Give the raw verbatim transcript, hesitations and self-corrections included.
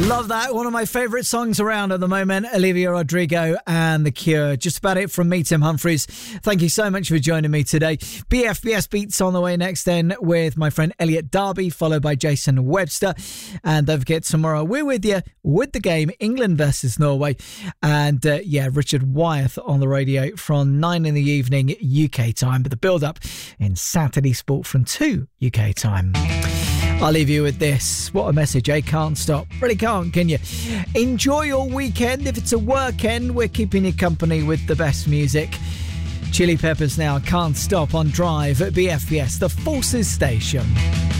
Love that. One of my favourite songs around at the moment, Olivia Rodrigo and The Cure. Just about it from me, Tim Humphries. Thank you so much for joining me today. B F B S Beats on the way next then with my friend Elliot Darby, followed by Jason Webster. And don't forget, tomorrow we're with you with the game England versus Norway. And uh, yeah, Richard Wyeth on the radio from nine in the evening U K time. But the build-up in Saturday Sport from two U K time. I'll leave you with this. What a message, eh? Can't stop. Really can't, can you? Enjoy your weekend. If it's a workend, we're keeping you company with the best music. Chili Peppers now, Can't Stop on Drive at B F B S, the Forces Station.